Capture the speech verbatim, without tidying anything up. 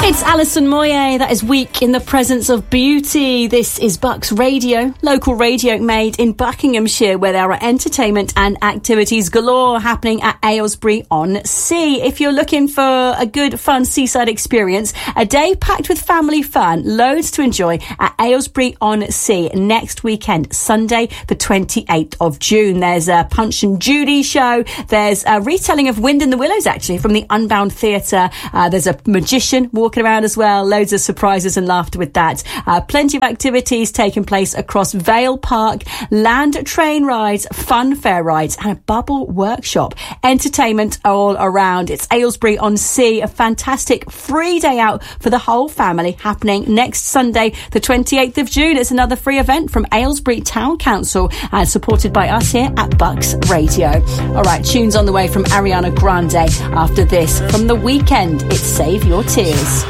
It's Alison Moyet. That is Week in the Presence of Beauty. This is Bucks Radio, local radio made in Buckinghamshire, where there are entertainment and activities galore happening at Aylesbury-on-Sea. If you're looking for a good, fun seaside experience, a day packed with family fun, loads to enjoy at Aylesbury-on-Sea next weekend, Sunday, the twenty-eighth of June. There's a Punch and Judy show. There's a retelling of Wind in the Willows, actually, from the Unbound Theatre. Uh, there's a magician walking around as well. Loads of surprises and laughter with that. Uh, plenty of activities taking place across Vale Park, land train rides, fun fair rides, and a bubble workshop. Entertainment all around. It's Aylesbury-on-Sea, a fantastic free day out for the whole family, happening next Sunday, the twenty-eighth of June. It's another free event from Aylesbury Town Council and supported by us here at Bucks Radio. All right, tunes on the way from Ariana Grande after this. From The Weeknd, it's Save Your Tears.